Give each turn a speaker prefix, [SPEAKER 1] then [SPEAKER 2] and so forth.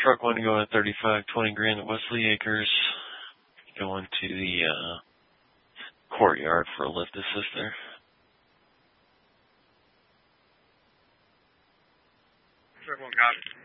[SPEAKER 1] Truck 1 going at 35, 20 grand at Wesley Acres. Going to the courtyard for a lift assist there.
[SPEAKER 2] Truck 1 got it.